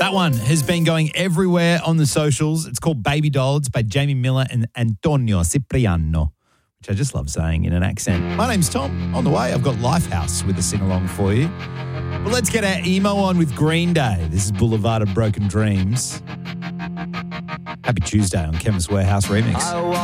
That one has been going everywhere on the socials. It's called Baby Doll. It's by Jamie Miller and Antonio Cipriano, which I just love saying in an accent. My name's Tom. On the way, I've got Lifehouse with a sing-along for you. But let's get our emo on with Green Day. This is Boulevard of Broken Dreams. Happy Tuesday on Chemist Warehouse Remix.